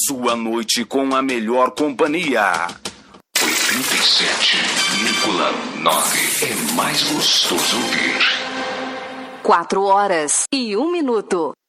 sua noite com a melhor companhia. 87,9 é mais gostoso ouvir. 4 horas e 1 minuto.